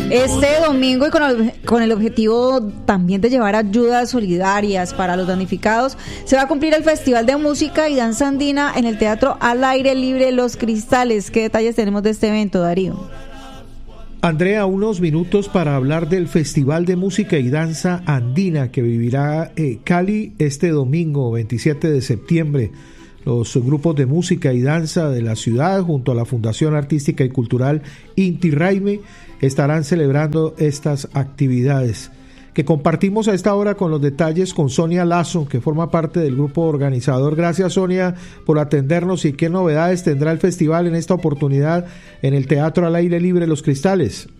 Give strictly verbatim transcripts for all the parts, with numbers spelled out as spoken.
Este domingo, y con el, con el objetivo también de llevar ayudas solidarias para los damnificados, se va a cumplir el Festival de Música y Danza Andina en el Teatro al Aire Libre Los Cristales. ¿Qué detalles tenemos de este evento, Darío? Andrea, unos minutos para hablar del Festival de Música y Danza Andina que vivirá eh, Cali este domingo veintisiete de septiembre. Los grupos de música y danza de la ciudad, junto a la Fundación Artística y Cultural Inti Raymi, estarán celebrando estas actividades que compartimos a esta hora con los detalles con Sonia Lazo, que forma parte del grupo organizador. Gracias, Sonia, por atendernos. ¿Y qué novedades tendrá el festival en esta oportunidad en el Teatro al Aire Libre Los Cristales?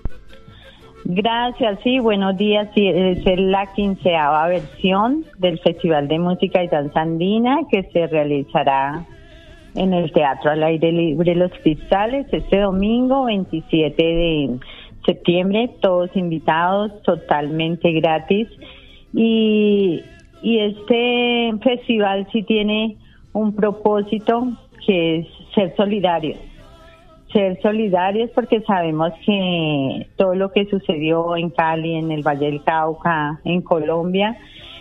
Gracias, sí, buenos días. Sí, es la quinceava versión del Festival de Música y Danza Andina que se realizará en el Teatro al Aire Libre Los Cristales este domingo veintisiete de septiembre, todos invitados, totalmente gratis. Y, y este festival sí tiene un propósito, que es ser solidarios. Ser solidarios porque sabemos que todo lo que sucedió en Cali, en el Valle del Cauca, en Colombia,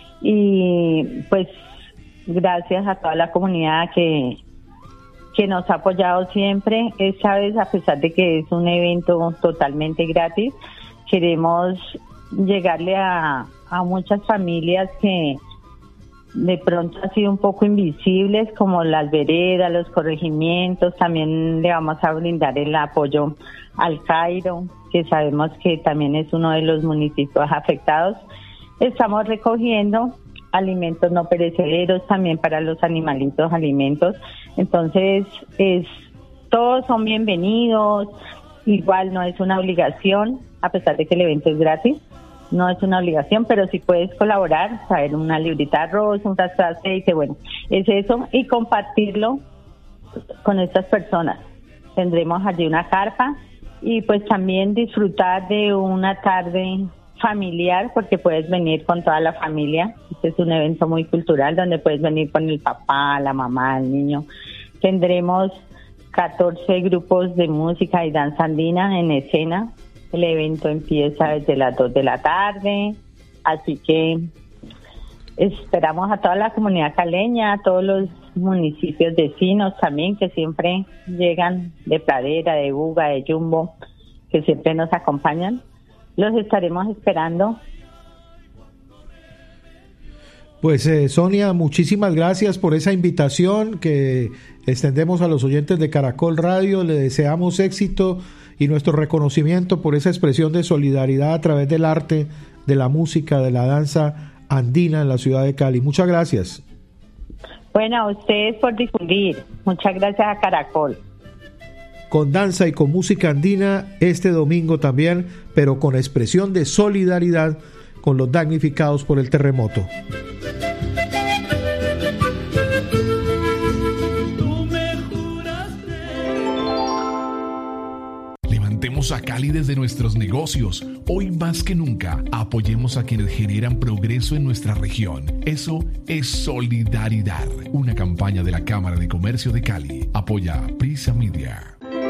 y pues gracias a toda la comunidad que, que nos ha apoyado siempre. Esta vez, a pesar de que es un evento totalmente gratis, queremos llegarle a, a muchas familias que de pronto han sido un poco invisibles, como las veredas, los corregimientos. También le vamos a brindar el apoyo al Cairo, que sabemos que también es uno de los municipios afectados. Estamos recogiendo alimentos no perecederos también para los animalitos, alimentos. Entonces, es todos son bienvenidos. Igual no es una obligación, a pesar de que el evento es gratis. No es una obligación, pero si puedes colaborar, traer una librita de arroz, un frasco de aceite, bueno, es eso, y compartirlo con estas personas. Tendremos allí una carpa y pues también disfrutar de una tarde familiar, porque puedes venir con toda la familia. Este es un evento muy cultural donde puedes venir con el papá, la mamá, el niño. Tendremos catorce grupos de música y danza andina en escena. El evento empieza desde las dos de la tarde, así que esperamos a toda la comunidad caleña, a todos los municipios vecinos también, que siempre llegan de Pradera, de Buga, de Yumbo, que siempre nos acompañan. Los estaremos esperando. Pues eh, Sonia, muchísimas gracias por esa invitación que extendemos a los oyentes de Caracol Radio. Le deseamos éxito y nuestro reconocimiento por esa expresión de solidaridad a través del arte, de la música, de la danza andina en la ciudad de Cali. Muchas gracias. Bueno, a ustedes por difundir. Muchas gracias a Caracol. Con danza y con música andina este domingo también, pero con expresión de solidaridad con los damnificados por el terremoto. Levantemos a Cali desde nuestros negocios. Hoy más que nunca, apoyemos a quienes generan progreso en nuestra región. Eso es solidaridad. Una campaña de la Cámara de Comercio de Cali. Apoya Prisa Media.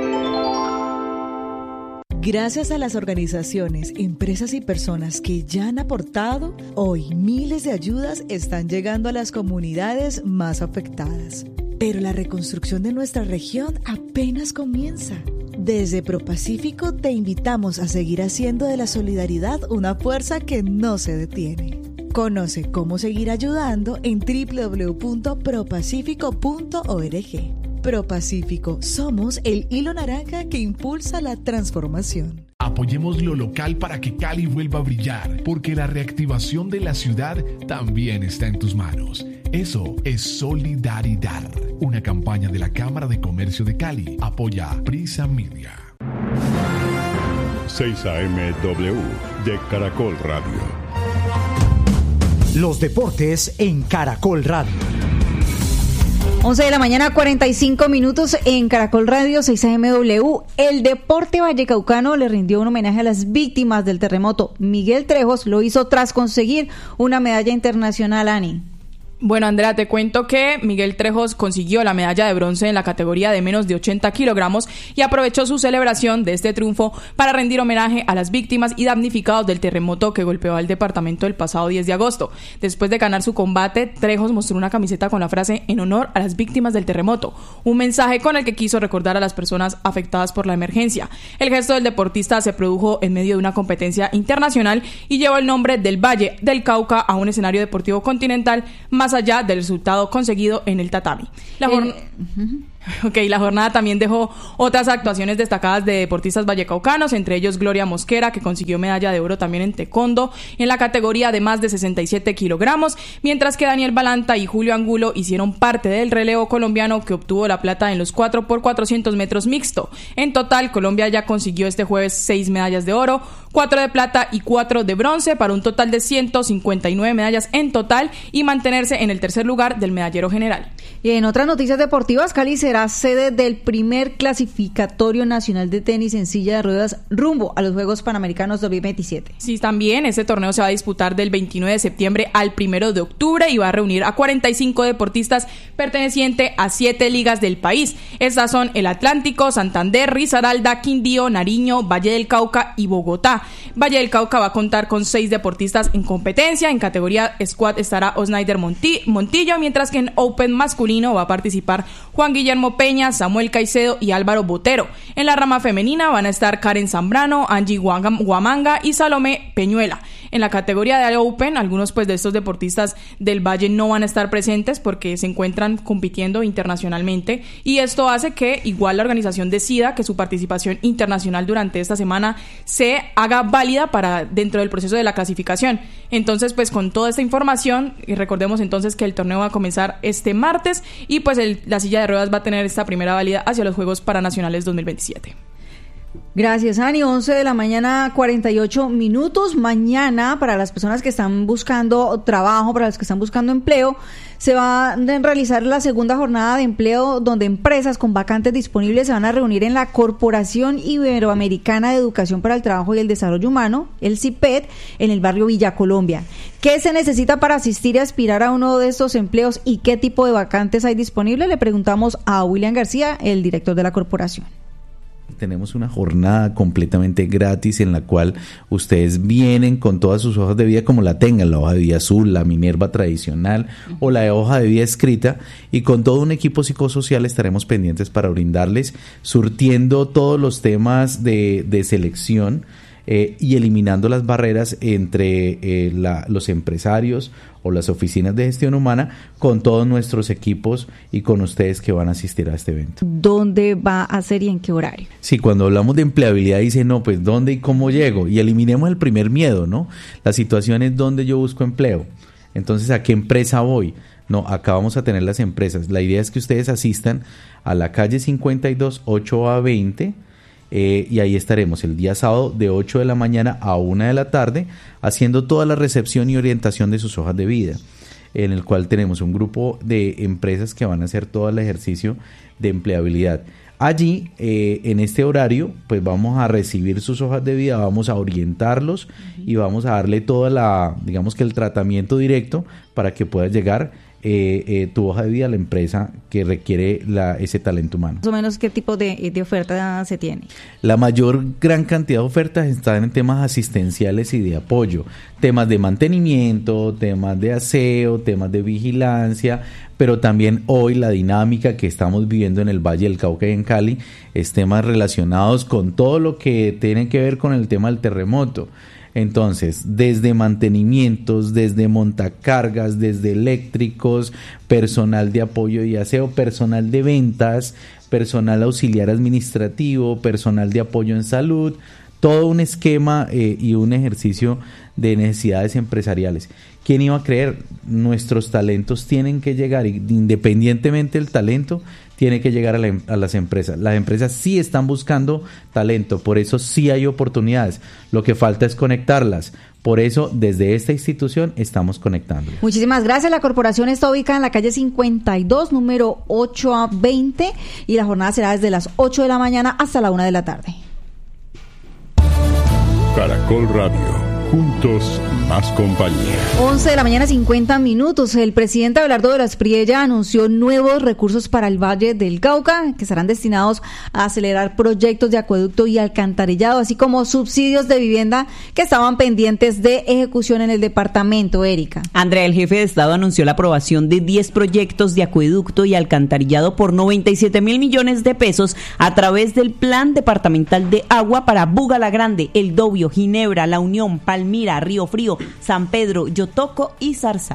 Gracias a las organizaciones, empresas y personas que ya han aportado, hoy miles de ayudas están llegando a las comunidades más afectadas. Pero la reconstrucción de nuestra región apenas comienza. Desde ProPacífico te invitamos a seguir haciendo de la solidaridad una fuerza que no se detiene. Conoce cómo seguir ayudando en doble u doble u doble u punto pro pacífico punto org. ProPacífico, somos el hilo naranja que impulsa la transformación. Apoyemos lo local para que Cali vuelva a brillar, porque la reactivación de la ciudad también está en tus manos. Eso es solidaridad. Una campaña de la Cámara de Comercio de Cali. Apoya Prisa Media. seis A M W de Caracol Radio. Los deportes en Caracol Radio. once de la mañana, cuarenta y cinco minutos en Caracol Radio, seis A M W. El Deporte Vallecaucano le rindió un homenaje a las víctimas del terremoto. Miguel Trejos lo hizo tras conseguir una medalla internacional, Ani. Bueno, Andrea, te cuento que Miguel Trejos consiguió la medalla de bronce en la categoría de menos de ochenta kilogramos y aprovechó su celebración de este triunfo para rendir homenaje a las víctimas y damnificados del terremoto que golpeó al departamento el pasado diez de agosto. Después de ganar su combate, Trejos mostró una camiseta con la frase "En honor a las víctimas del terremoto", un mensaje con el que quiso recordar a las personas afectadas por la emergencia. El gesto del deportista se produjo en medio de una competencia internacional y llevó el nombre del Valle del Cauca a un escenario deportivo continental más allá del resultado conseguido en el tatami. La jornada... Ok, la jornada también dejó otras actuaciones destacadas de deportistas vallecaucanos, entre ellos Gloria Mosquera, que consiguió medalla de oro también en taekwondo en la categoría de más de sesenta y siete kilogramos, mientras que Daniel Balanta y Julio Angulo hicieron parte del relevo colombiano que obtuvo la plata en los cuatro por cuatrocientos metros mixto. En total, Colombia ya consiguió este jueves seis medallas de oro, cuatro de plata y cuatro de bronce, para un total de ciento cincuenta y nueve medallas en total y mantenerse en el tercer lugar del medallero general. Y en otras noticias deportivas, Cali será sede del primer clasificatorio nacional de tenis en silla de ruedas rumbo a los Juegos Panamericanos dos mil veintisiete. Sí, también este torneo se va a disputar del veintinueve de septiembre al primero de octubre y va a reunir a cuarenta y cinco deportistas pertenecientes a siete ligas del país. Estas son el Atlántico, Santander, Risaralda, Quindío, Nariño, Valle del Cauca y Bogotá. Valle del Cauca va a contar con seis deportistas en competencia. En categoría squad estará Osnaider Monti- Montillo, mientras que en Open masculino va a participar Juan Guillermo Peña, Samuel Caicedo y Álvaro Botero. En la rama femenina van a estar Karen Zambrano, Angie Guamanga y Salomé Peñuela. En la categoría de Open, algunos pues de estos deportistas del Valle no van a estar presentes porque se encuentran compitiendo internacionalmente, y esto hace que igual la organización decida que su participación internacional durante esta semana se haga válida para dentro del proceso de la clasificación. Entonces, pues con toda esta información, y recordemos entonces que el torneo va a comenzar este martes y pues el, la silla de ruedas va a tener esta primera válida hacia los Juegos Paranacionales dos mil veintisiete. Gracias, Ani. once de la mañana, cuarenta y ocho minutos. Mañana, para las personas que están buscando trabajo, para los que están buscando empleo, se va a realizar la segunda jornada de empleo, donde empresas con vacantes disponibles se van a reunir en la Corporación Iberoamericana de Educación para el Trabajo y el Desarrollo Humano, el C I P E D, en el barrio Villa Colombia. ¿Qué se necesita para asistir y aspirar a uno de estos empleos y qué tipo de vacantes hay disponibles? Le preguntamos a William García, el director de la corporación. Tenemos una jornada completamente gratis en la cual ustedes vienen con todas sus hojas de vida como la tengan, la hoja de vida azul, la Minerva tradicional uh-huh. o la hoja de vida escrita, y con todo un equipo psicosocial estaremos pendientes para brindarles, surtiendo todos los temas de, de selección eh, y eliminando las barreras entre eh, la, los empresarios o las oficinas de gestión humana con todos nuestros equipos y con ustedes que van a asistir a este evento. ¿Dónde va a ser y en qué horario? Sí, cuando hablamos de empleabilidad dice, no, pues ¿dónde y cómo llego? Y eliminemos el primer miedo, ¿no? La situación es ¿dónde yo busco empleo? Entonces, ¿a qué empresa voy? No, acá vamos a tener las empresas. La idea es que ustedes asistan a la calle cincuenta y dos, ocho a veinte, Eh, y ahí estaremos el día sábado de ocho de la mañana a una de la tarde haciendo toda la recepción y orientación de sus hojas de vida, en el cual tenemos un grupo de empresas que van a hacer todo el ejercicio de empleabilidad. Allí, eh, en este horario, pues vamos a recibir sus hojas de vida, vamos a orientarlos y vamos a darle toda la, digamos que el tratamiento directo para que puedas llegar Eh, eh, tu hoja de vida a la empresa que requiere la, ese talento humano. Más o menos, ¿qué tipo de, de oferta se tiene? La mayor gran cantidad de ofertas están en temas asistenciales y de apoyo, temas de mantenimiento, temas de aseo, temas de vigilancia, pero también hoy la dinámica que estamos viviendo en el Valle del Cauca y en Cali es temas relacionados con todo lo que tiene que ver con el tema del terremoto. Entonces, desde mantenimientos, desde montacargas, desde eléctricos, personal de apoyo y aseo, personal de ventas, personal auxiliar administrativo, personal de apoyo en salud, todo un esquema eh, y un ejercicio de necesidades empresariales. ¿Quién iba a creer? Nuestros talentos tienen que llegar, independientemente del talento, tiene que llegar a, la, a las empresas. Las empresas sí están buscando talento, por eso sí hay oportunidades. Lo que falta es conectarlas. Por eso, desde esta institución estamos conectando. Muchísimas gracias. La corporación está ubicada en la calle cincuenta y dos, número ocho a veinte, y la jornada será desde las ocho de la mañana hasta la una de la tarde. Caracol Radio. Juntos, más compañía. once de la mañana, cincuenta minutos. El presidente Abelardo de la Espriella anunció nuevos recursos para el Valle del Cauca, que serán destinados a acelerar proyectos de acueducto y alcantarillado, así como subsidios de vivienda que estaban pendientes de ejecución en el departamento. Erika. Andrea, el jefe de Estado anunció la aprobación de diez proyectos de acueducto y alcantarillado por noventa y siete mil millones de pesos a través del Plan Departamental de Agua para Buga la Grande, El Dobio, Ginebra, La Unión, Palmira, Río Frío, San Pedro, Yotoco y Zarzal.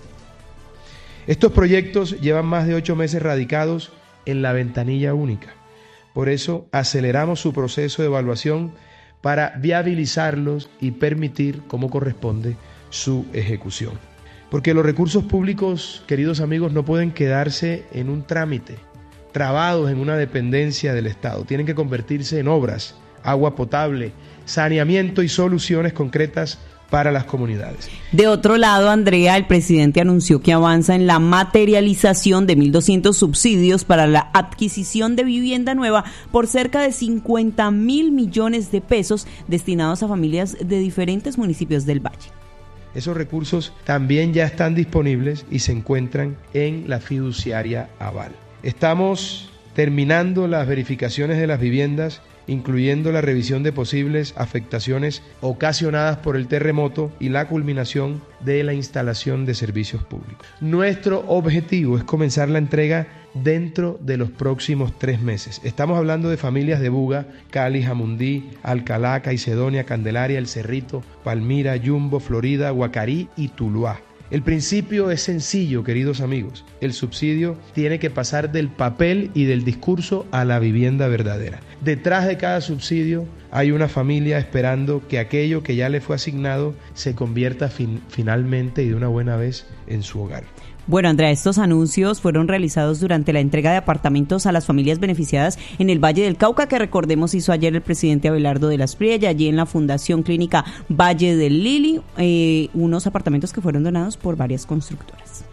Estos proyectos llevan más de ocho meses radicados en la ventanilla única. Por eso aceleramos su proceso de evaluación para viabilizarlos y permitir, como corresponde, su ejecución. Porque los recursos públicos, queridos amigos, no pueden quedarse en un trámite, trabados en una dependencia del Estado. Tienen que convertirse en obras, agua potable, saneamiento y soluciones concretas para las comunidades. De otro lado, Andrea, el presidente anunció que avanza en la materialización de mil doscientos subsidios para la adquisición de vivienda nueva por cerca de cincuenta mil millones de pesos destinados a familias de diferentes municipios del Valle. Esos recursos también ya están disponibles y se encuentran en la fiduciaria Aval. Estamos terminando las verificaciones de las viviendas, incluyendo la revisión de posibles afectaciones ocasionadas por el terremoto y la culminación de la instalación de servicios públicos. Nuestro objetivo es comenzar la entrega dentro de los próximos tres meses. Estamos hablando de familias de Buga, Cali, Jamundí, Alcalá, Caicedonia, Candelaria, El Cerrito, Palmira, Yumbo, Florida, Guacarí y Tuluá. El principio es sencillo, queridos amigos. El subsidio tiene que pasar del papel y del discurso a la vivienda verdadera. Detrás de cada subsidio hay una familia esperando que aquello que ya le fue asignado se convierta fin- finalmente y de una buena vez en su hogar. Bueno, Andrea, estos anuncios fueron realizados durante la entrega de apartamentos a las familias beneficiadas en el Valle del Cauca, que recordemos hizo ayer el presidente Abelardo de la Espriella, allí en la Fundación Clínica Valle del Lili, eh, unos apartamentos que fueron donados por varias constructoras.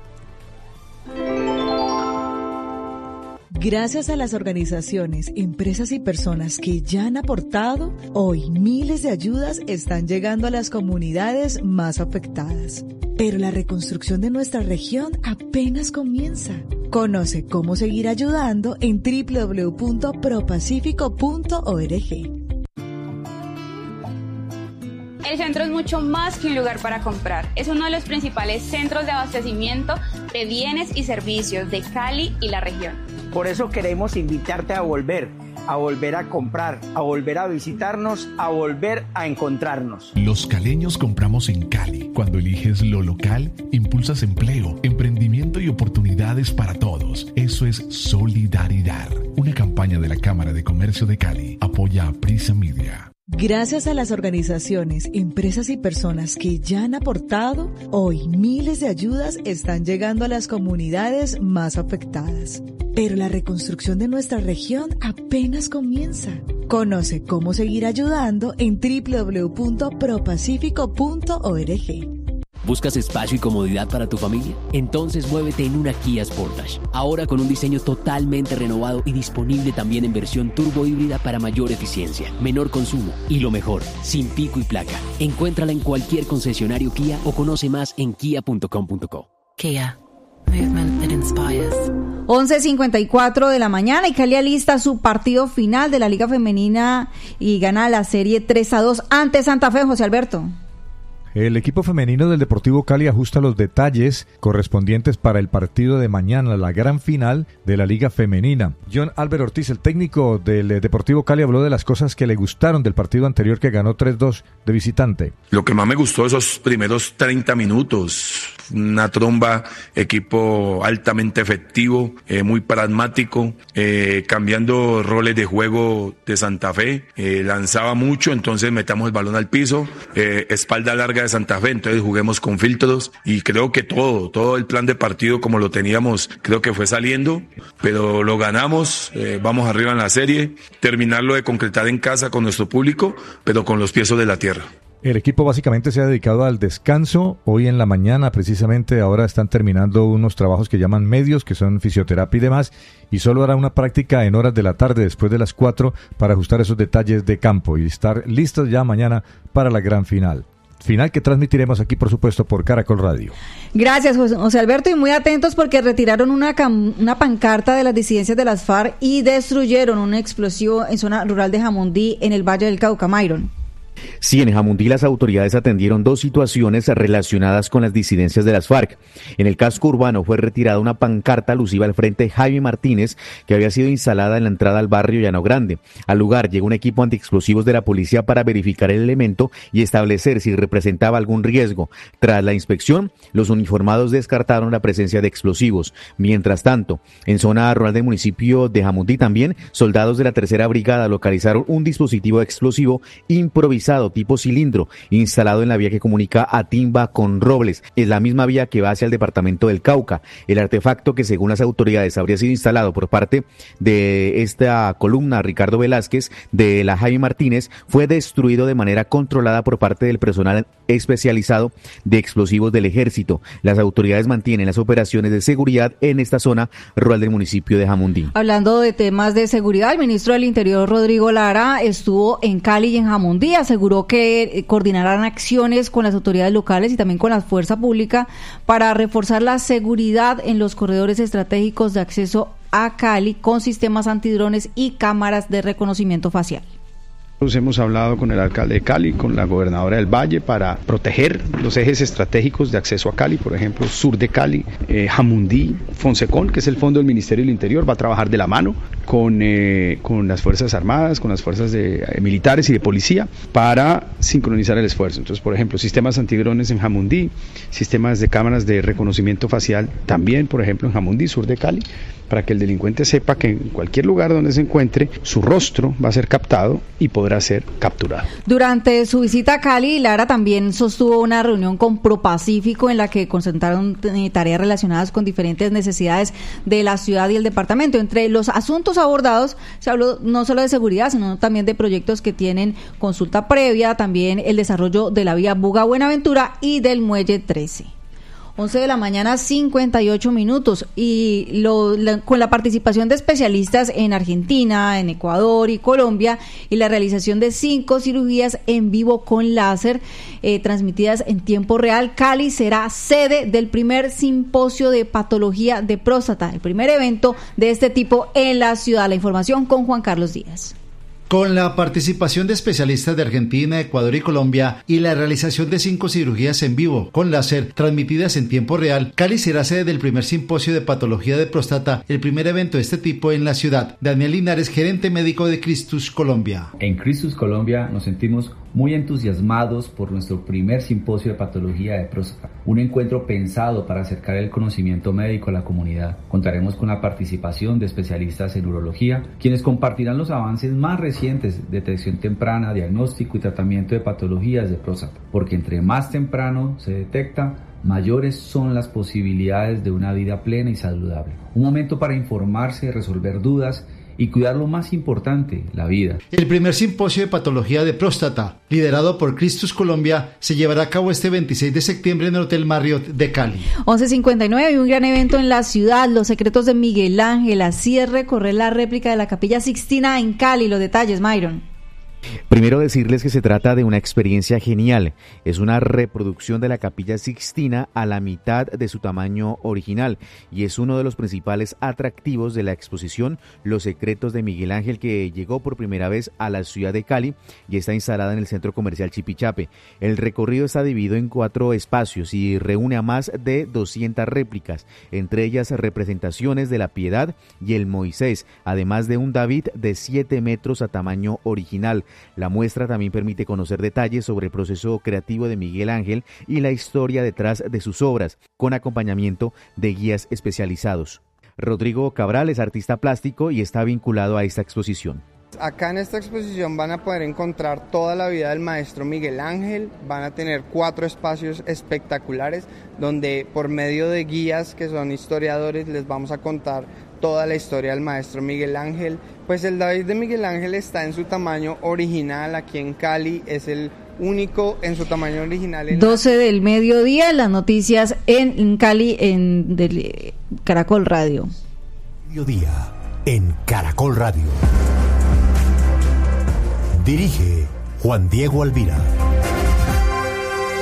Gracias a las organizaciones, empresas y personas que ya han aportado, hoy miles de ayudas están llegando a las comunidades más afectadas. Pero la reconstrucción de nuestra región apenas comienza. Conoce cómo seguir ayudando en doble u doble u doble u punto propacífico punto org. El centro es mucho más que un lugar para comprar. Es uno de los principales centros de abastecimiento de bienes y servicios de Cali y la región. Por eso queremos invitarte a volver, a volver a comprar, a volver a visitarnos, a volver a encontrarnos. Los caleños compramos en Cali. Cuando eliges lo local, impulsas empleo, emprendimiento y oportunidades para todos. Eso es Solidaridad. Una campaña de la Cámara de Comercio de Cali. Apoya a Prisa Media. Gracias a las organizaciones, empresas y personas que ya han aportado, hoy miles de ayudas están llegando a las comunidades más afectadas. Pero la reconstrucción de nuestra región apenas comienza. Conoce cómo seguir ayudando en doble u doble u doble u punto propacífico punto org. ¿Buscas espacio y comodidad para tu familia? Entonces muévete en una Kia Sportage. Ahora con un diseño totalmente renovado y disponible también en versión turbo híbrida para mayor eficiencia, menor consumo y lo mejor, sin pico y placa. Encuéntrala en cualquier concesionario Kia o conoce más en kia punto com punto co. Kia. Movement that inspires. once cincuenta y cuatro de la mañana y Cali alista su partido final de la Liga Femenina y gana la serie tres a dos ante Santa Fe, José Alberto. El equipo femenino del Deportivo Cali ajusta los detalles correspondientes para el partido de mañana, la gran final de la Liga Femenina. John Albert Ortiz, el técnico del Deportivo Cali, habló de las cosas que le gustaron del partido anterior que ganó tres dos de visitante. Lo que más me gustó esos primeros treinta minutos, una tromba, equipo altamente efectivo, eh, muy pragmático, eh, cambiando roles de juego de Santa Fe, eh, lanzaba mucho, entonces metamos el balón al piso, eh, espalda larga de Santa Fe, entonces juguemos con filtros y creo que todo, todo el plan de partido como lo teníamos, creo que fue saliendo, pero lo ganamos, eh, vamos arriba en la serie, terminarlo de concretar en casa con nuestro público, pero con los pies sobre la tierra. El equipo básicamente se ha dedicado al descanso. Hoy en la mañana, precisamente, ahora están terminando unos trabajos que llaman medios, que son fisioterapia y demás, y solo hará una práctica en horas de la tarde, después de las cuatro, para ajustar esos detalles de campo y estar listos ya mañana para la gran final. final que transmitiremos aquí, por supuesto, por Caracol Radio. Gracias, José Alberto, y muy atentos porque retiraron una, cam- una pancarta de las disidencias de las FARC y destruyeron un explosivo en zona rural de Jamundí, en el Valle del Cauca. Myron. Sí, en Jamundí las autoridades atendieron dos situaciones relacionadas con las disidencias de las FARC. En el casco urbano fue retirada una pancarta alusiva al Frente Jaime Martínez que había sido instalada en la entrada al barrio Llano Grande. Al lugar llegó un equipo antiexplosivos de la policía para verificar el elemento y establecer si representaba algún riesgo. Tras la inspección, los uniformados descartaron la presencia de explosivos. Mientras tanto, en zona rural del municipio de Jamundí también, soldados de la tercera brigada localizaron un dispositivo explosivo improvisado tipo cilindro, instalado en la vía que comunica a Timba con Robles. Es la misma vía que va hacia el departamento del Cauca. El artefacto, que según las autoridades habría sido instalado por parte de esta columna Ricardo Velázquez de la Jaime Martínez, fue destruido de manera controlada por parte del personal especializado de explosivos del ejército. Las autoridades mantienen las operaciones de seguridad en esta zona rural del municipio de Jamundí. Hablando de temas de seguridad, el ministro del Interior, Rodrigo Lara, estuvo en Cali y en Jamundí. Aseguró que coordinarán acciones con las autoridades locales y también con la fuerza pública para reforzar la seguridad en los corredores estratégicos de acceso a Cali con sistemas antidrones y cámaras de reconocimiento facial. Hemos hablado con el alcalde de Cali, con la gobernadora del Valle, para proteger los ejes estratégicos de acceso a Cali, por ejemplo, sur de Cali, eh, Jamundí, Fonsecon, que es el fondo del Ministerio del Interior, va a trabajar de la mano con, eh, con las Fuerzas Armadas, con las fuerzas de, eh, militares y de policía, para sincronizar el esfuerzo. Entonces, por ejemplo, sistemas antidrones en Jamundí, sistemas de cámaras de reconocimiento facial también, por ejemplo, en Jamundí, sur de Cali, para que el delincuente sepa que en cualquier lugar donde se encuentre, su rostro va a ser captado y podrá ser capturado. Durante su visita a Cali, Lara también sostuvo una reunión con ProPacífico en la que concentraron tareas relacionadas con diferentes necesidades de la ciudad y el departamento. Entre los asuntos abordados se habló no solo de seguridad, sino también de proyectos que tienen consulta previa, también el desarrollo de la vía Buga-Buenaventura y del Muelle trece. once de la mañana, cincuenta y ocho minutos, y lo, la, con la participación de especialistas en Argentina, en Ecuador y Colombia, y la realización de cinco cirugías en vivo con láser eh, transmitidas en tiempo real, Cali será sede del primer simposio de patología de próstata, el primer evento de este tipo en la ciudad. La información con Juan Carlos Díaz. Con la participación de especialistas de Argentina, Ecuador y Colombia y la realización de cinco cirugías en vivo con láser transmitidas en tiempo real, Cali será sede del primer simposio de patología de próstata, el primer evento de este tipo en la ciudad. Daniel Linares, gerente médico de Cristus Colombia. En Cristus Colombia nos sentimos muy entusiasmados por nuestro primer simposio de patología de próstata, un encuentro pensado para acercar el conocimiento médico a la comunidad. Contaremos con la participación de especialistas en urología, quienes compartirán los avances más recientes de detección temprana, diagnóstico y tratamiento de patologías de próstata, porque entre más temprano se detecta, mayores son las posibilidades de una vida plena y saludable. Un momento para informarse, resolver dudas y cuidar lo más importante, la vida. El primer simposio de patología de próstata, liderado por Cristus Colombia, se llevará a cabo este veintiséis de septiembre en el Hotel Marriott de Cali. once cincuenta y nueve, y un gran evento en la ciudad, Los Secretos de Miguel Ángel, así es recorrer la réplica de la Capilla Sixtina en Cali. Los detalles, Myron. Primero decirles que se trata de una experiencia genial. Es una reproducción de la Capilla Sixtina a la mitad de su tamaño original y es uno de los principales atractivos de la exposición Los Secretos de Miguel Ángel, que llegó por primera vez a la ciudad de Cali y está instalada en el centro comercial Chipichape. El recorrido está dividido en cuatro espacios y reúne a más de doscientas réplicas, entre ellas representaciones de la Piedad y el Moisés, además de un David de siete metros a tamaño original. La muestra también permite conocer detalles sobre el proceso creativo de Miguel Ángel y la historia detrás de sus obras, con acompañamiento de guías especializados. Rodrigo Cabral es artista plástico y está vinculado a esta exposición. Acá en esta exposición van a poder encontrar toda la vida del maestro Miguel Ángel, van a tener cuatro espacios espectaculares donde por medio de guías que son historiadores les vamos a contar toda la historia del maestro Miguel Ángel. Pues el David de Miguel Ángel está en su tamaño original, aquí en Cali es el único en su tamaño original. En doce del mediodía, las noticias en Cali en del Caracol Radio. Mediodía en Caracol Radio. Dirige Juan Diego Alvira.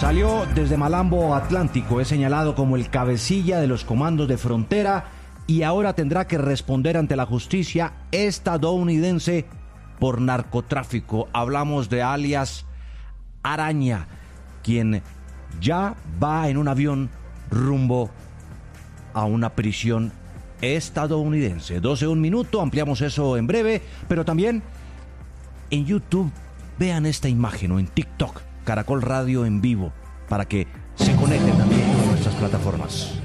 Salió desde Malambo Atlántico, es señalado como el cabecilla de los comandos de frontera y ahora tendrá que responder ante la justicia estadounidense por narcotráfico. Hablamos de alias Araña, quien ya va en un avión rumbo a una prisión estadounidense. doce un minuto, ampliamos eso en breve, pero también en YouTube vean esta imagen o en TikTok, Caracol Radio en vivo, para que se conecten también con nuestras plataformas.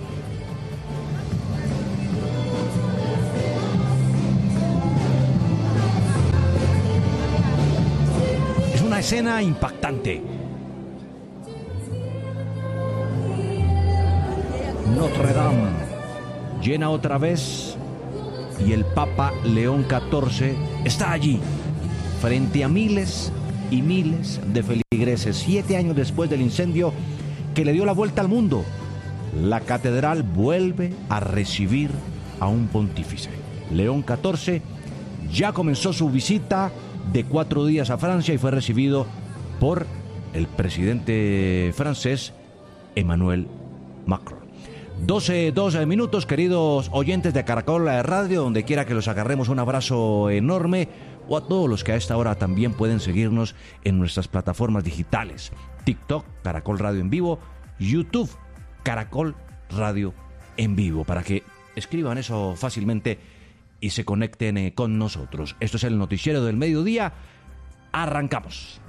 Es una escena impactante. Notre Dame llena otra vez y el Papa León catorce está allí, frente a miles y miles de feligreses. Siete años después del incendio que le dio la vuelta al mundo, la catedral vuelve a recibir a un pontífice. León catorce ya comenzó su visita de cuatro días a Francia y fue recibido por el presidente francés Emmanuel Macron. doce, doce minutos, queridos oyentes de Caracol Radio, donde quiera que los agarremos, un abrazo enorme, o a todos los que a esta hora también pueden seguirnos en nuestras plataformas digitales, TikTok, Caracol Radio en vivo, YouTube, Caracol Radio en vivo, para que escriban eso fácilmente y se conecten eh, con nosotros. Esto es el Noticiero del Mediodía, arrancamos.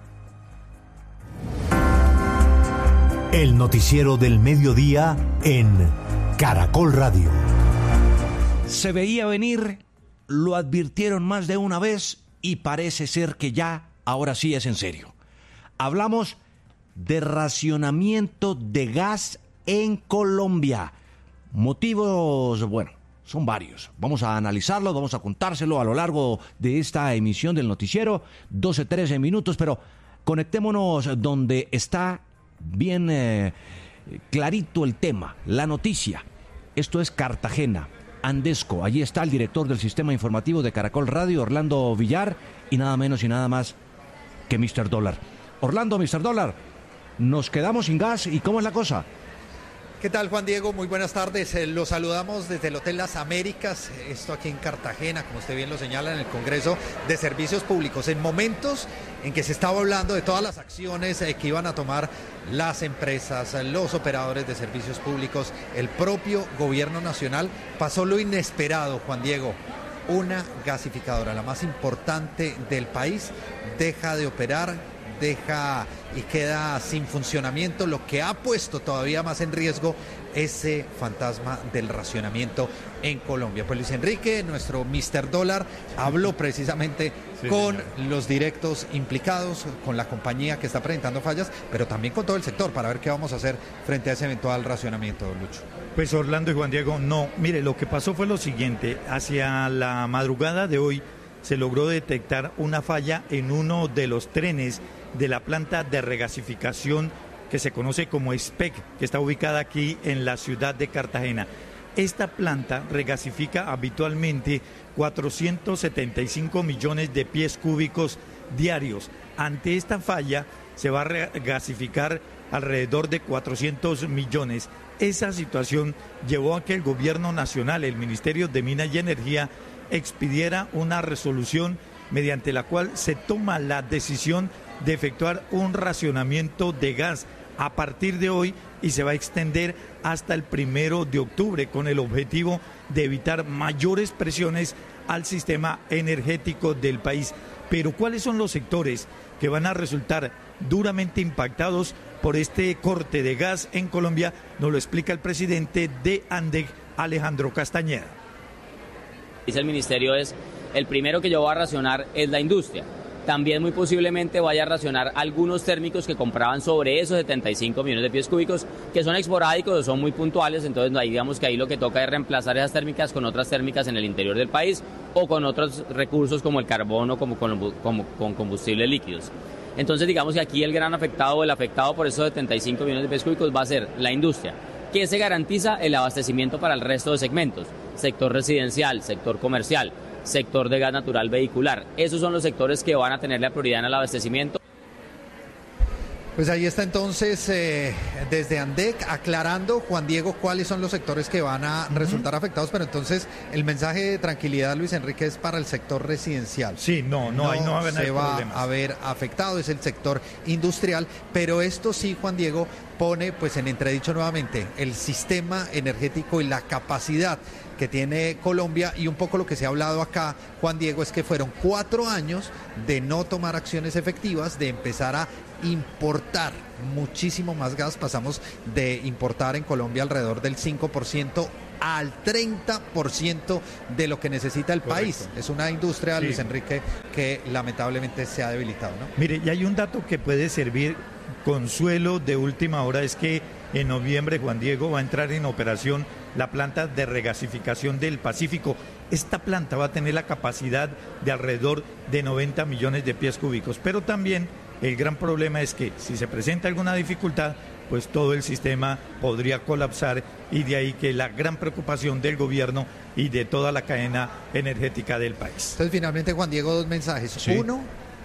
El Noticiero del Mediodía en Caracol Radio. Se veía venir, lo advirtieron más de una vez y parece ser que ya, ahora sí es en serio. Hablamos de racionamiento de gas en Colombia. Motivos, bueno, son varios. Vamos a analizarlo, vamos a contárselo a lo largo de esta emisión del noticiero. doce, trece minutos, pero conectémonos donde está bien eh, clarito el tema, la noticia. Esto es Cartagena, Andesco. Allí está el director del sistema informativo de Caracol Radio, Orlando Villar, y nada menos y nada más que mister Dólar. Orlando, mister Dólar, nos quedamos sin gas, ¿y cómo es la cosa? ¿Qué tal, Juan Diego? Muy buenas tardes. Eh, los saludamos desde el Hotel Las Américas, esto aquí en Cartagena, como usted bien lo señala, en el Congreso de Servicios Públicos, en momentos en que se estaba hablando de todas las acciones eh, que iban a tomar las empresas, los operadores de servicios públicos, el propio gobierno nacional. Pasó lo inesperado, Juan Diego. Una gasificadora, la más importante del país, deja de operar, deja y queda sin funcionamiento, lo que ha puesto todavía más en riesgo ese fantasma del racionamiento en Colombia. Pues Luis Enrique, nuestro mister Dólar, habló precisamente sí, con señor. los directos implicados, con la compañía que está presentando fallas, pero también con todo el sector, para ver qué vamos a hacer frente a ese eventual racionamiento, Lucho. Pues Orlando y Juan Diego, no, mire, lo que pasó fue lo siguiente: hacia la madrugada de hoy se logró detectar una falla en uno de los trenes de la planta de regasificación que se conoce como S P E C, que está ubicada aquí en la ciudad de Cartagena. Esta planta regasifica habitualmente cuatrocientos setenta y cinco millones de pies cúbicos diarios. Ante esta falla se va a regasificar alrededor de cuatrocientos millones. Esa situación llevó a que el gobierno nacional, el Ministerio de Minas y Energía, expidiera una resolución mediante la cual se toma la decisión de efectuar un racionamiento de gas a partir de hoy y se va a extender hasta el primero de octubre con el objetivo de evitar mayores presiones al sistema energético del país. Pero ¿cuáles son los sectores que van a resultar duramente impactados por este corte de gas en Colombia? Nos lo explica el presidente de ANDEC, Alejandro Castañeda. Dice el ministerio, es el primero que yo voy a racionar es la industria. También muy posiblemente vaya a racionar algunos térmicos que compraban sobre esos setenta y cinco millones de pies cúbicos, que son esporádicos o son muy puntuales. Entonces ahí digamos que ahí lo que toca es reemplazar esas térmicas con otras térmicas en el interior del país o con otros recursos como el carbón o como con, como, con combustibles líquidos. Entonces digamos que aquí el gran afectado o el afectado por esos setenta y cinco millones de pies cúbicos va a ser la industria, que se garantiza el abastecimiento para el resto de segmentos: sector residencial, sector comercial, sector de gas natural vehicular. Esos son los sectores que van a tener la prioridad en el abastecimiento. Pues ahí está entonces eh, desde ANDEC aclarando, Juan Diego, cuáles son los sectores que van a resultar uh-huh. afectados, pero entonces el mensaje de tranquilidad, Luis Enrique, es para el sector residencial. Sí, no, no, no, ahí no va a haber se va problemas. a ver afectado, es el sector industrial, pero esto sí, Juan Diego, pone pues en entredicho nuevamente el sistema energético y la capacidad que tiene Colombia, y un poco lo que se ha hablado acá, Juan Diego, es que fueron cuatro años de no tomar acciones efectivas, de empezar a importar muchísimo más gas. Pasamos de importar en Colombia alrededor del cinco por ciento al treinta por ciento de lo que necesita el Correcto. país. Es una industria, sí. Luis Enrique, que lamentablemente se ha debilitado, ¿no? Mire, y hay un dato que puede servir consuelo de última hora, es que en noviembre, Juan Diego, va a entrar en operación la planta de regasificación del Pacífico. Esta planta va a tener la capacidad de alrededor de noventa millones de pies cúbicos, pero también el gran problema es que si se presenta alguna dificultad, pues todo el sistema podría colapsar, y de ahí que la gran preocupación del gobierno y de toda la cadena energética del país. Entonces, finalmente, Juan Diego, dos mensajes. Sí. Uno,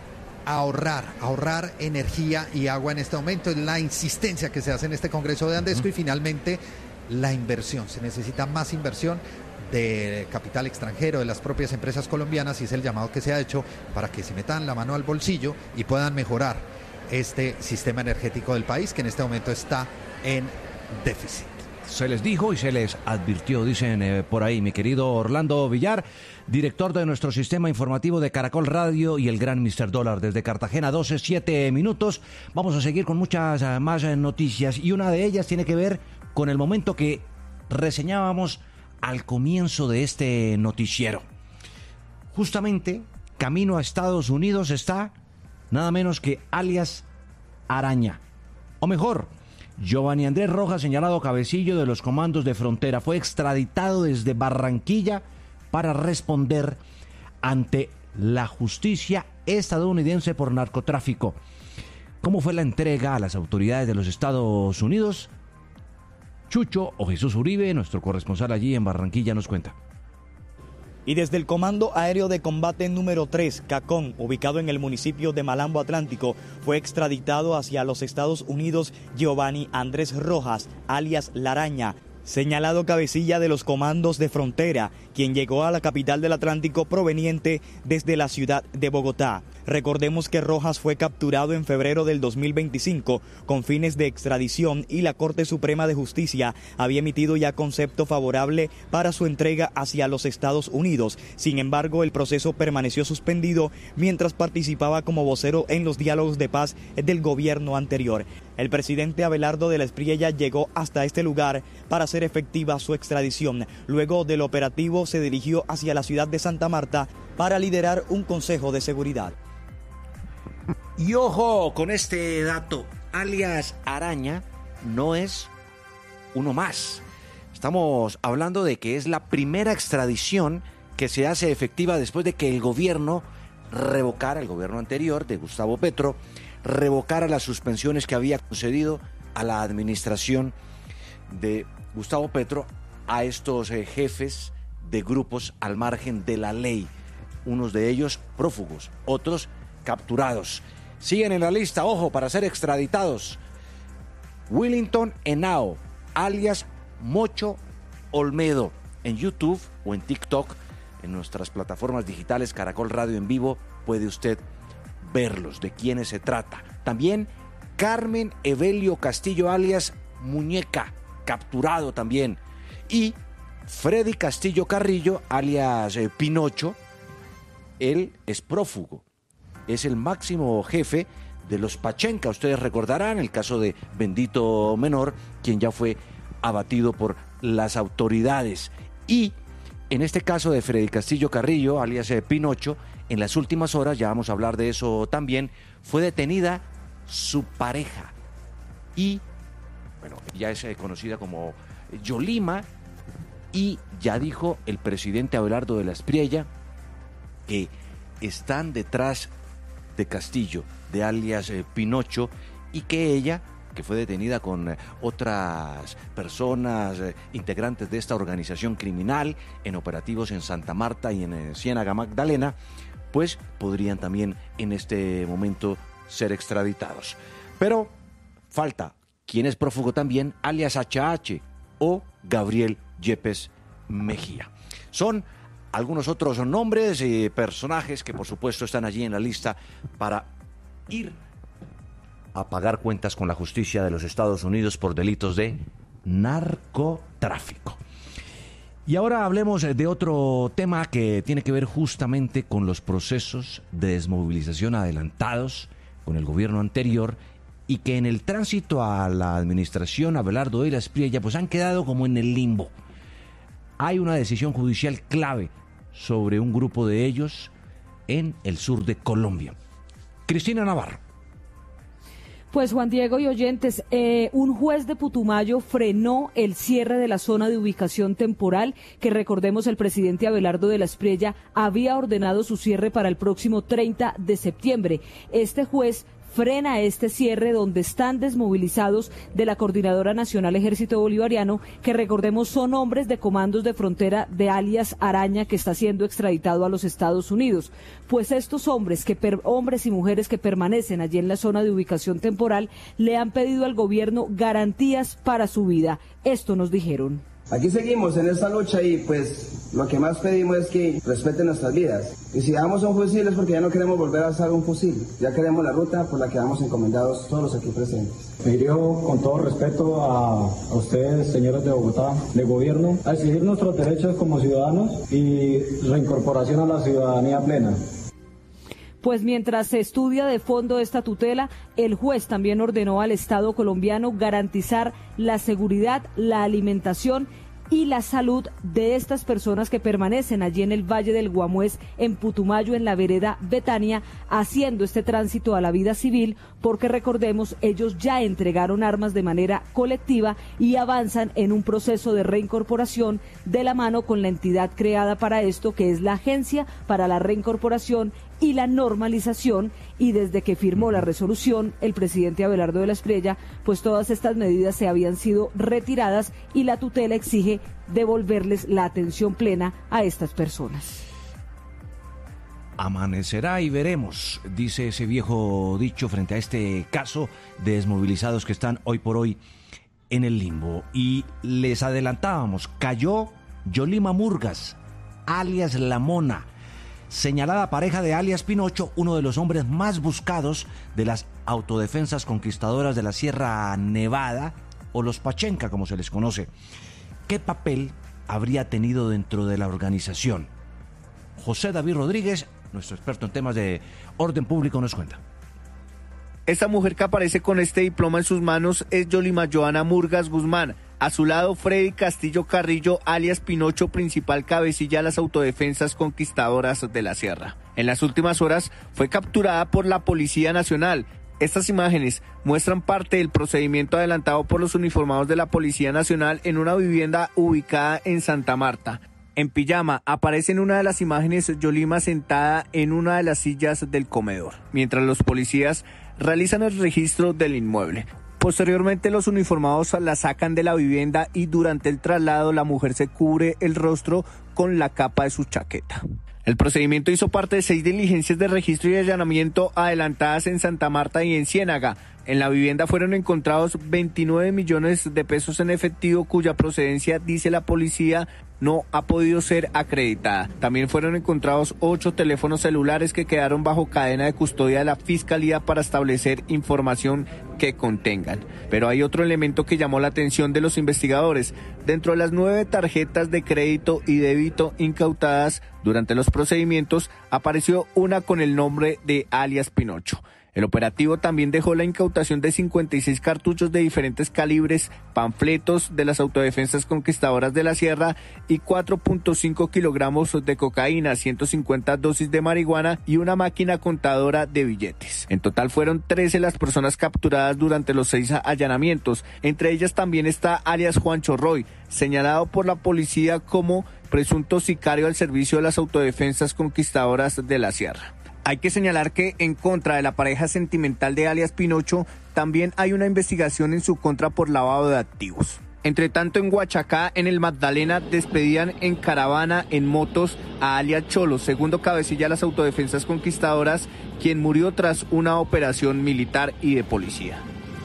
ahorrar, ahorrar energía y agua en este momento, es la insistencia que se hace en este Congreso de Andesco. Uh-huh. Y finalmente, la inversión. Se necesita más inversión de capital extranjero, de las propias empresas colombianas, y es el llamado que se ha hecho para que se metan la mano al bolsillo y puedan mejorar este sistema energético del país, que en este momento está en déficit. Se les dijo y se les advirtió, dicen eh, por ahí, mi querido Orlando Villar, director de nuestro sistema informativo de Caracol Radio y el gran mister Dólar desde Cartagena. Doce, siete minutos. Vamos a seguir con muchas uh, más uh, noticias, y una de ellas tiene que ver con el momento que reseñábamos al comienzo de este noticiero. Justamente, camino a Estados Unidos está nada menos que alias Araña, o mejor, Giovanni Andrés Rojas, señalado cabecillo de los comandos de frontera, fue extraditado desde Barranquilla para responder ante la justicia estadounidense por narcotráfico. ¿Cómo fue la entrega a las autoridades de los Estados Unidos? Chucho o Jesús Uribe, nuestro corresponsal allí en Barranquilla, nos cuenta. Y desde el Comando Aéreo de Combate número tres, CACON, ubicado en el municipio de Malambo Atlántico, fue extraditado hacia los Estados Unidos Giovanni Andrés Rojas, alias La Araña, señalado cabecilla de los comandos de frontera, quien llegó a la capital del Atlántico proveniente desde la ciudad de Bogotá. Recordemos que Rojas fue capturado en febrero del dos mil veinticinco con fines de extradición, y la Corte Suprema de Justicia había emitido ya concepto favorable para su entrega hacia los Estados Unidos. Sin embargo, el proceso permaneció suspendido mientras participaba como vocero en los diálogos de paz del gobierno anterior. El presidente Abelardo de la Espriella llegó hasta este lugar para hacer efectiva su extradición. Luego del operativo se dirigió hacia la ciudad de Santa Marta para liderar un consejo de seguridad. Y ojo con este dato, alias Araña no es uno más. Estamos hablando de que es la primera extradición que se hace efectiva después de que el gobierno revocara, el gobierno anterior de Gustavo Petro, revocara las suspensiones que había concedido a la administración de Gustavo Petro a estos eh, jefes de grupos al margen de la ley. Unos de ellos prófugos, otros capturados. Siguen en la lista, ojo, para ser extraditados: Willington Henao, alias Mocho Olmedo. En YouTube o en TikTok, en nuestras plataformas digitales Caracol Radio en vivo, puede usted verlos, de quiénes se trata. También Carmen Evelio Castillo, alias Muñeca, capturado también. Y Freddy Castillo Carrillo, alias eh, Pinocho, él es prófugo. Es el máximo jefe de los Pachenca. Ustedes recordarán el caso de Bendito Menor, quien ya fue abatido por las autoridades. Y en este caso de Freddy Castillo Carrillo, alias eh, Pinocho, en las últimas horas, ya vamos a hablar de eso también, fue detenida su pareja. Y, bueno, ya es eh, conocida como Yolima, y ya dijo el presidente Abelardo de la Espriella que están detrás de Castillo, de alias eh, Pinocho, y que ella, que fue detenida con eh, otras personas eh, integrantes de esta organización criminal en operativos en Santa Marta y en eh, Ciénaga Magdalena, pues podrían también en este momento ser extraditados. Pero falta quien es prófugo también, alias H H o Gabriel Yepes Mejía. Son algunos otros nombres y personajes que por supuesto están allí en la lista para ir a pagar cuentas con la justicia de los Estados Unidos por delitos de narcotráfico. Y ahora hablemos de otro tema que tiene que ver justamente con los procesos de desmovilización adelantados con el gobierno anterior y que en el tránsito a la administración Abelardo de la Espriella pues han quedado como en el limbo. Hay una decisión judicial clave sobre un grupo de ellos en el sur de Colombia. Cristina Navarro. Pues Juan Diego y oyentes, eh, un juez de Putumayo frenó el cierre de la zona de ubicación temporal que, recordemos, el presidente Abelardo de la Espriella había ordenado su cierre para el próximo treinta de septiembre. Este juez frena este cierre donde están desmovilizados de la Coordinadora Nacional Ejército Bolivariano, que recordemos son hombres de comandos de frontera de alias Araña, que está siendo extraditado a los Estados Unidos. Pues estos hombres, que per, hombres y mujeres que permanecen allí en la zona de ubicación temporal, le han pedido al gobierno garantías para su vida. Esto nos dijeron. Aquí seguimos en esta lucha y pues lo que más pedimos es que respeten nuestras vidas. Y si damos un fusil es porque ya no queremos volver a usar un fusil, ya queremos la ruta por la que vamos encomendados todos los aquí presentes. Me dirijo con todo respeto a, a ustedes, señores de Bogotá, de gobierno, a exigir nuestros derechos como ciudadanos y reincorporación a la ciudadanía plena. Pues mientras se estudia de fondo esta tutela, el juez también ordenó al Estado colombiano garantizar la seguridad, la alimentación y la salud de estas personas que permanecen allí en el Valle del Guamués, en Putumayo, en la vereda Betania, haciendo este tránsito a la vida civil, porque recordemos, ellos ya entregaron armas de manera colectiva y avanzan en un proceso de reincorporación de la mano con la entidad creada para esto, que es la Agencia para la Reincorporación y la Normalización, y desde que firmó la resolución el presidente Abelardo de la Espriella, pues todas estas medidas se habían sido retiradas y la tutela exige devolverles la atención plena a estas personas. Amanecerá y veremos, dice ese viejo dicho frente a este caso de desmovilizados que están hoy por hoy en el limbo. Y les adelantábamos, cayó Yolima Murgas, alias La Mona, señalada pareja de alias Pinocho, uno de los hombres más buscados de las autodefensas conquistadoras de la Sierra Nevada, o los Pachenca, como se les conoce. ¿Qué papel habría tenido dentro de la organización? José David Rodríguez, nuestro experto en temas de orden público, nos cuenta. Esta mujer que aparece con este diploma en sus manos es Yolima Joana Murgas Guzmán. A su lado, Freddy Castillo Carrillo, alias Pinocho, principal cabecilla de las autodefensas conquistadoras de la Sierra. En las últimas horas fue capturada por la Policía Nacional. Estas imágenes muestran parte del procedimiento adelantado por los uniformados de la Policía Nacional en una vivienda ubicada en Santa Marta. En pijama aparece en una de las imágenes Yolima sentada en una de las sillas del comedor, mientras los policías realizan el registro del inmueble. Posteriormente, los uniformados la sacan de la vivienda y durante el traslado la mujer se cubre el rostro con la capa de su chaqueta. El procedimiento hizo parte de seis diligencias de registro y allanamiento adelantadas en Santa Marta y en Ciénaga. En la vivienda fueron encontrados veintinueve millones de pesos en efectivo, cuya procedencia, dice la policía, no ha podido ser acreditada. También fueron encontrados ocho teléfonos celulares que quedaron bajo cadena de custodia de la Fiscalía para establecer información que contengan. Pero hay otro elemento que llamó la atención de los investigadores. Dentro de las nueve tarjetas de crédito y débito incautadas durante los procedimientos, apareció una con el nombre de alias Pinocho. El operativo también dejó la incautación de cincuenta y seis cartuchos de diferentes calibres, panfletos de las autodefensas conquistadoras de la Sierra y cuatro punto cinco kilogramos de cocaína, ciento cincuenta dosis de marihuana y una máquina contadora de billetes. En total fueron trece las personas capturadas durante los seis allanamientos. Entre ellas también está alias Juancho Roy, señalado por la policía como presunto sicario al servicio de las autodefensas conquistadoras de la Sierra. Hay que señalar que en contra de la pareja sentimental de alias Pinocho también hay una investigación en su contra por lavado de activos. Entre tanto, en Huachacá, en el Magdalena, despedían en caravana en motos a alias Cholo, segundo cabecilla de las autodefensas conquistadoras, quien murió tras una operación militar y de policía.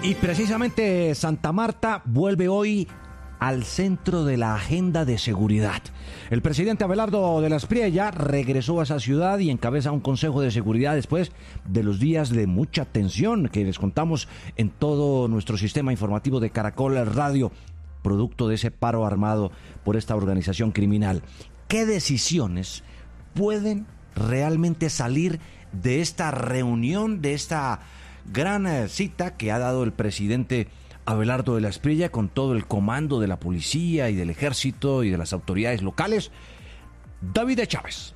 Y precisamente Santa Marta vuelve hoy al centro de la agenda de seguridad. El presidente Abelardo de la Espriella regresó a esa ciudad y encabeza un consejo de seguridad después de los días de mucha tensión que les contamos en todo nuestro sistema informativo de Caracol Radio, producto de ese paro armado por esta organización criminal. ¿Qué decisiones pueden realmente salir de esta reunión, de esta gran cita que ha dado el presidente Abelardo de la Espriella con todo el comando de la policía y del ejército y de las autoridades locales? David de Chávez.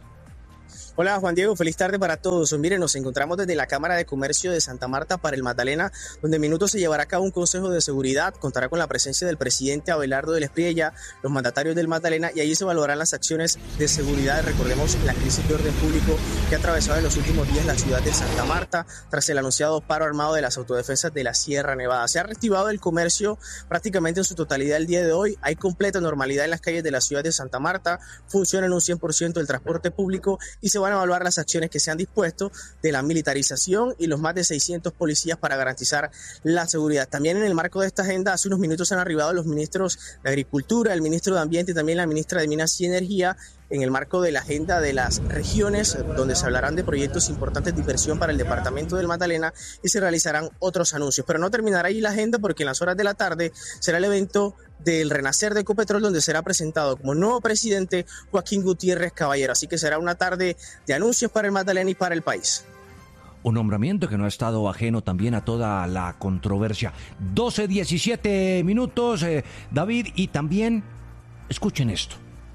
Hola Juan Diego, feliz tarde para todos. Miren, nos encontramos desde la Cámara de Comercio de Santa Marta para el Magdalena, donde en minutos se llevará a cabo un consejo de seguridad. Contará con la presencia del presidente Abelardo de la Espriella, los mandatarios del Magdalena, y allí se evaluarán las acciones de seguridad. Recordemos la crisis de orden público que ha atravesado en los últimos días la ciudad de Santa Marta tras el anunciado paro armado de las autodefensas de la Sierra Nevada. Se ha reactivado el comercio prácticamente en su totalidad el día de hoy. Hay completa normalidad en las calles de la ciudad de Santa Marta. Funciona en un cien por ciento el transporte público y se va van a evaluar las acciones que se han dispuesto de la militarización y los más de seiscientos policías para garantizar la seguridad. También en el marco de esta agenda, hace unos minutos han arribado los ministros de Agricultura, el ministro de Ambiente y también la ministra de Minas y Energía, en el marco de la agenda de las regiones, donde se hablarán de proyectos importantes de inversión para el departamento del Magdalena y se realizarán otros anuncios. Pero no terminará ahí la agenda, porque en las horas de la tarde será el evento del renacer de Ecopetrol, donde será presentado como nuevo presidente Joaquín Gutiérrez Caballero. Así que será una tarde de anuncios para el Magdalena y para el país. Un nombramiento que no ha estado ajeno también a toda la controversia. doce diecisiete minutos, eh, David, y también, escuchen esto,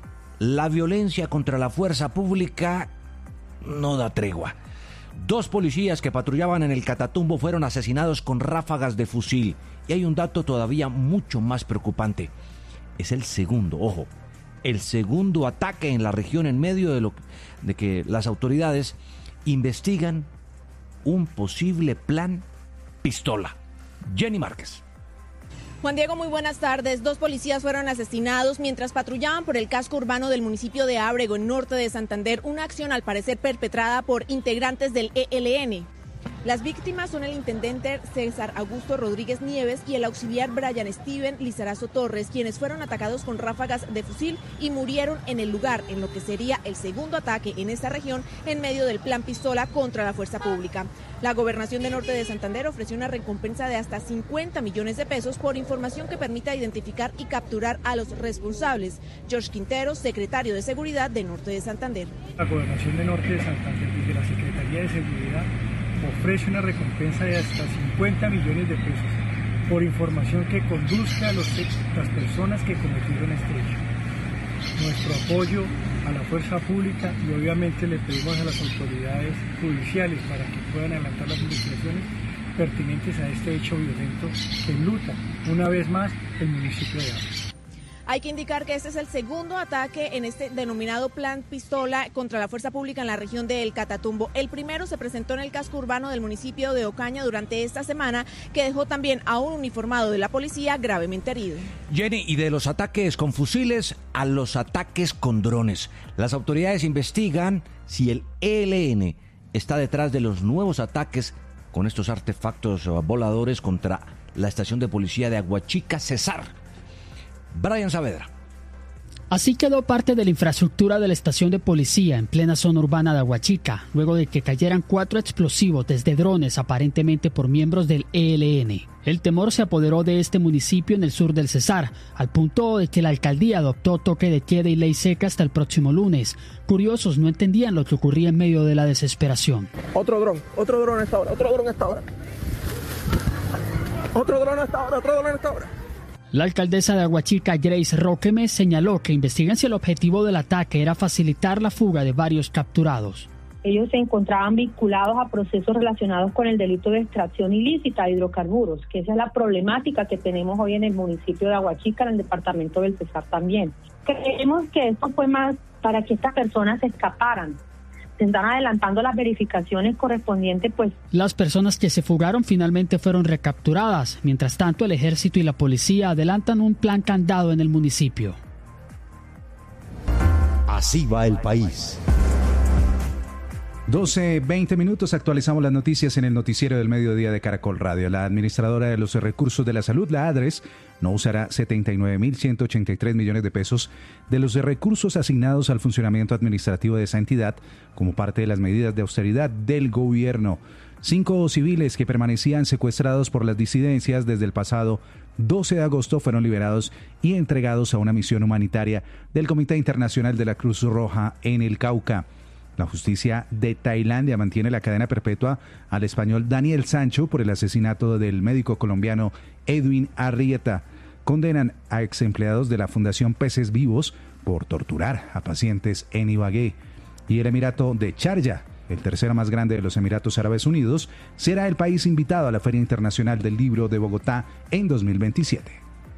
la violencia contra la fuerza pública no da tregua. Dos policías que patrullaban en el Catatumbo fueron asesinados con ráfagas de fusil. Y hay un dato todavía mucho más preocupante. Es el segundo, ojo, el segundo ataque en la región en medio de, lo, de que las autoridades investigan un posible plan pistola. Jenny Márquez. Juan Diego, muy buenas tardes. Dos policías fueron asesinados mientras patrullaban por el casco urbano del municipio de Ábrego, en norte de Santander, una acción al parecer perpetrada por integrantes del E L N. Las víctimas son el intendente César Augusto Rodríguez Nieves y el auxiliar Brian Steven Lizarazo Torres, quienes fueron atacados con ráfagas de fusil y murieron en el lugar, en lo que sería el segundo ataque en esta región en medio del plan pistola contra la fuerza pública. La gobernación de Norte de Santander ofreció una recompensa de hasta cincuenta millones de pesos por información que permita identificar y capturar a los responsables. George Quintero, secretario de Seguridad de Norte de Santander. La gobernación de Norte de Santander, desde la Secretaría de Seguridad, ofrece una recompensa de hasta cincuenta millones de pesos por información que conduzca a los, las personas que cometieron este hecho. Nuestro apoyo a la fuerza pública, y obviamente le pedimos a las autoridades judiciales para que puedan adelantar las investigaciones pertinentes a este hecho violento que enluta una vez más el municipio de Ábrego. Hay que indicar que este es el segundo ataque en este denominado plan pistola contra la fuerza pública en la región de El Catatumbo. El primero se presentó en el casco urbano del municipio de Ocaña durante esta semana, que dejó también a un uniformado de la policía gravemente herido. Jenny, y de los ataques con fusiles a los ataques con drones. Las autoridades investigan si el E L N está detrás de los nuevos ataques con estos artefactos voladores contra la estación de policía de Aguachica, Cesar. Brian Saavedra. Así quedó parte de la infraestructura de la estación de policía en plena zona urbana de Aguachica, luego de que cayeran cuatro explosivos desde drones aparentemente por miembros del E L N. El temor se apoderó de este municipio en el sur del Cesar, al punto de que la alcaldía adoptó toque de queda y ley seca hasta el próximo lunes. Curiosos no entendían lo que ocurría en medio de la desesperación. Otro dron, otro dron a esta hora, otro dron a esta hora. Otro dron a esta hora, otro dron a esta hora. La alcaldesa de Aguachica, Grace Roqueme, señaló que investigan si el objetivo del ataque era facilitar la fuga de varios capturados. Ellos se encontraban vinculados a procesos relacionados con el delito de extracción ilícita de hidrocarburos, que esa es la problemática que tenemos hoy en el municipio de Aguachica, en el departamento del Cesar también. Creemos que esto fue más para que estas personas se escaparan. Se están adelantando las verificaciones correspondientes, pues. Las personas que se fugaron finalmente fueron recapturadas. Mientras tanto, el ejército y la policía adelantan un plan candado en el municipio. Así va el país. doce veinte minutos, actualizamos las noticias en el noticiero del mediodía de Caracol Radio. La administradora de los recursos de la salud, la ADRES, no usará setenta y nueve mil ciento ochenta y tres millones de pesos de los recursos asignados al funcionamiento administrativo de esa entidad como parte de las medidas de austeridad del gobierno. Cinco civiles que permanecían secuestrados por las disidencias desde el pasado doce de agosto fueron liberados y entregados a una misión humanitaria del Comité Internacional de la Cruz Roja en el Cauca. La justicia de Tailandia mantiene la cadena perpetua al español Daniel Sancho por el asesinato del médico colombiano Edwin Arrieta. Condenan a ex empleados de la Fundación Peces Vivos por torturar a pacientes en Ibagué. Y el Emirato de Sharjah, el tercero más grande de los Emiratos Árabes Unidos, será el país invitado a la Feria Internacional del Libro de Bogotá en dos mil veintisiete.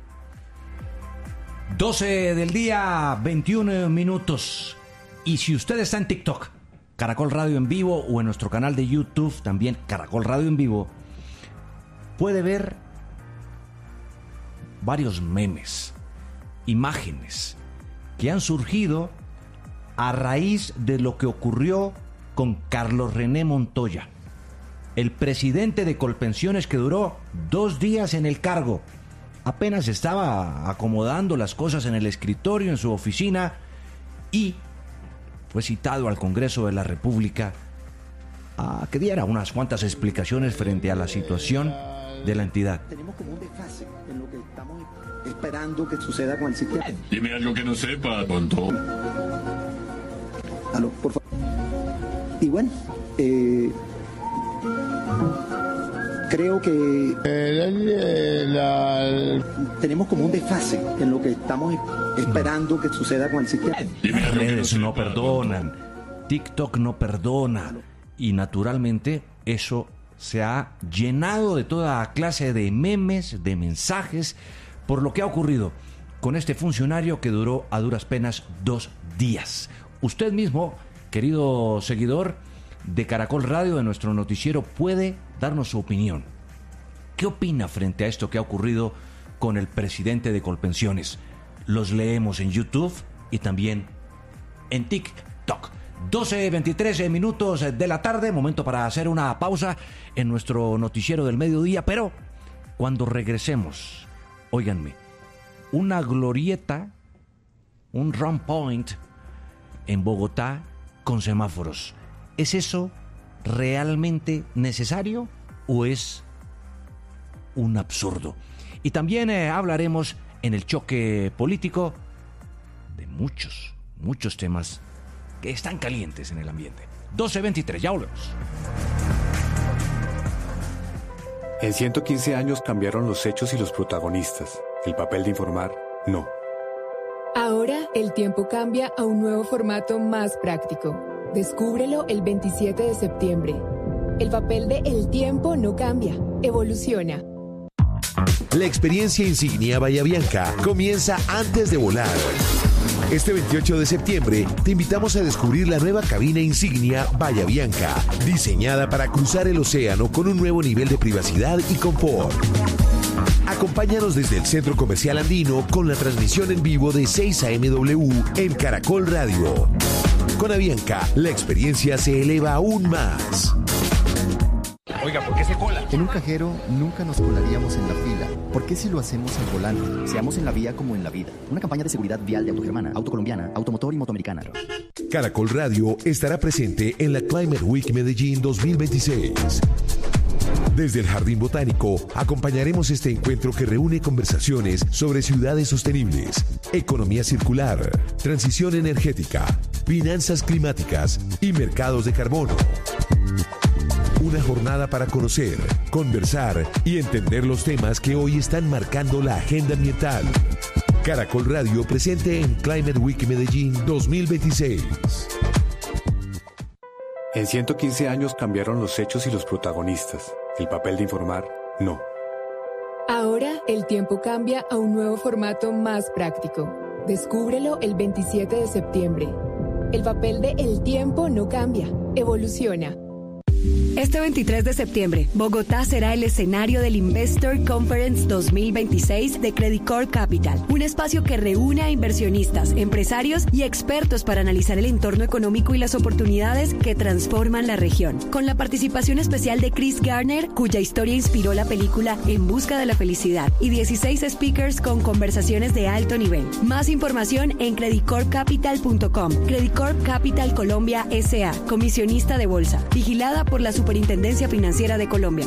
doce del día, veintiún minutos. Y si usted está en TikTok, Caracol Radio en Vivo, o en nuestro canal de YouTube, también Caracol Radio en Vivo, puede ver varios memes, imágenes que han surgido a raíz de lo que ocurrió con Carlos René Montoya, el presidente de Colpensiones, que duró dos días en el cargo. Apenas estaba acomodando las cosas en el escritorio, en su oficina, y fue citado al Congreso de la República a que diera unas cuantas explicaciones frente a la situación de la entidad. Tenemos como un desfase en lo que estamos esperando que suceda con el psiquiatra. Dime algo que no sepa, tonto. Aló, por favor. Y bueno, eh, creo que eh, la... tenemos como un desfase en lo que estamos esperando que suceda con el psiquiatra. Las redes no perdonan, TikTok no perdona, y naturalmente eso se ha llenado de toda clase de memes, de mensajes, por lo que ha ocurrido con este funcionario que duró a duras penas dos días. Usted mismo, querido seguidor de Caracol Radio, de nuestro noticiero, puede darnos su opinión. ¿Qué opina frente a esto que ha ocurrido con el presidente de Colpensiones? Los leemos en YouTube y también en TikTok. doce veintitrés minutos de la tarde, momento para hacer una pausa en nuestro noticiero del mediodía, pero cuando regresemos, óiganme, una glorieta, un round point en Bogotá con semáforos. ¿Es eso realmente necesario o es un absurdo? Y también eh, hablaremos en el choque político de muchos, muchos temas que están calientes en el ambiente. doce veintitrés, ya volvemos. En ciento quince años cambiaron los hechos y los protagonistas. El papel de informar, no. Ahora el tiempo cambia a un nuevo formato más práctico. Descúbrelo el veintisiete de septiembre. El papel de El Tiempo no cambia, evoluciona. La experiencia Insignia Bahía Bianca comienza antes de volar. Este veintiocho de septiembre te invitamos a descubrir la nueva cabina Insignia Bahía Bianca, diseñada para cruzar el océano con un nuevo nivel de privacidad y confort. Acompáñanos desde el Centro Comercial Andino con la transmisión en vivo de seis a eme doble u en Caracol Radio. Con Avianca, la experiencia se eleva aún más. Oiga, ¿por qué se cola? En un cajero nunca nos colaríamos en la fila. ¿Por qué si lo hacemos al volante? Seamos en la vía como en la vida. Una campaña de seguridad vial de Autogermana, Autocolombiana, Automotor y Motoamericana. Caracol Radio estará presente en la Climate Week Medellín dos mil veintiséis. Desde el Jardín Botánico acompañaremos este encuentro que reúne conversaciones sobre ciudades sostenibles, economía circular, transición energética, finanzas climáticas y mercados de carbono. Una jornada para conocer, conversar y entender los temas que hoy están marcando la agenda ambiental. Caracol Radio presente en Climate Week Medellín dos mil veintiséis. En ciento quince años cambiaron los hechos y los protagonistas. El papel de informar, no. Ahora el tiempo cambia a un nuevo formato más práctico. Descúbrelo el veintisiete de septiembre. El papel de El Tiempo no cambia, evoluciona. Este veintitrés de septiembre, Bogotá será el escenario del Investor Conference dos mil veintiséis de Credit Corp Capital, un espacio que reúne a inversionistas, empresarios y expertos para analizar el entorno económico y las oportunidades que transforman la región. Con la participación especial de Chris Garner, cuya historia inspiró la película En busca de la felicidad, y dieciséis speakers con conversaciones de alto nivel. Más información en credit corp capital punto com. Credit Corp Capital Colombia S A, comisionista de bolsa, vigilada por la Superintendencia Financiera de Colombia.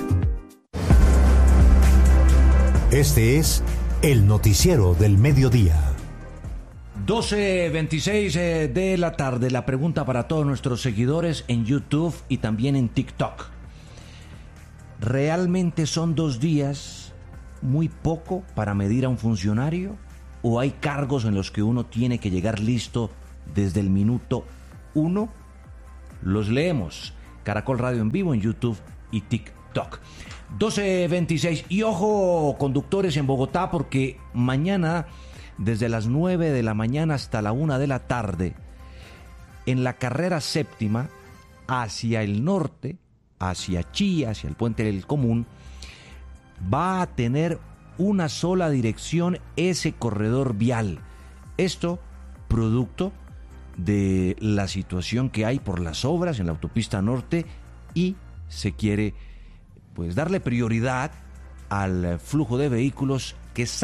Este es el noticiero del mediodía. doce veintiséis de la tarde. La pregunta para todos nuestros seguidores en YouTube y también en TikTok. ¿Realmente son dos días muy poco para medir a un funcionario? ¿O hay cargos en los que uno tiene que llegar listo desde el minuto uno? Los leemos. Caracol Radio en vivo en YouTube y TikTok. doce veintiséis. Y ojo, conductores en Bogotá, porque mañana, desde las nueve de la mañana hasta la una de la tarde, en la carrera séptima, hacia el norte, hacia Chía, hacia el Puente del Común, va a tener una sola dirección ese corredor vial. Esto producto de la situación que hay por las obras en la autopista norte, y se quiere pues darle prioridad al flujo de vehículos que